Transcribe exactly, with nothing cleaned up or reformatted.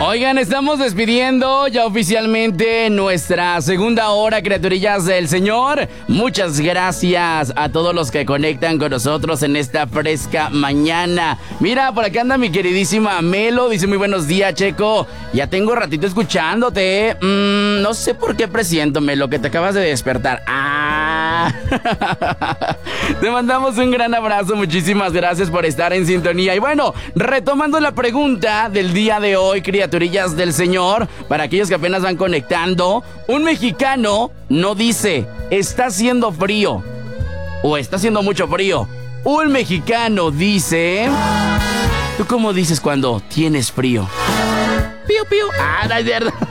Oigan, estamos despidiendo ya oficialmente nuestra segunda hora, criaturillas del Señor. Muchas gracias a todos los que conectan con nosotros en esta fresca mañana. Mira, por acá anda mi queridísima Melo, dice muy buenos días, Checo. Ya tengo ratito escuchándote. Mm, no sé por qué presiento, Melo, que te acabas de despertar. Ah. Te mandamos un gran abrazo, muchísimas gracias por estar en sintonía. Y bueno, retomando la pregunta del día de hoy, criaturillas del Señor, para aquellos que apenas van conectando, un mexicano no dice, está haciendo frío, o está haciendo mucho frío. Un mexicano dice... ¿Tú cómo dices cuando tienes frío? Pío, pío. Ah, no es cierto.